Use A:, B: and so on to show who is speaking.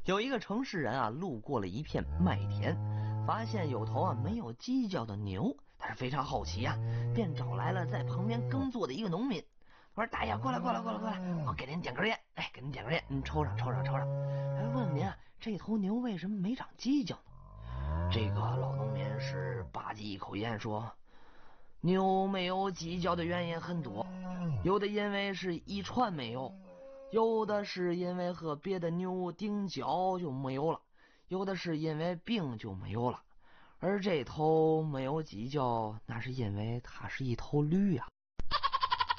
A: 有一个城市人啊，路过了一片麦田，发现有头啊没有犄角的牛，他是非常好奇呀，便找来了在旁边耕作的一个农民。我说：“大爷，过来，我给您点根烟，哎，给您点根烟，您抽上。哎，问您啊，这头牛为什么没长犄角呢？”这个老农民是吧唧一口烟说：“牛没有犄角的原因很多，有的因为是遗传没有。”有的是因为和别的牛顶角就没有了，有的是因为病就没有了，而这头没有犄角，那是因为它是一头驴啊。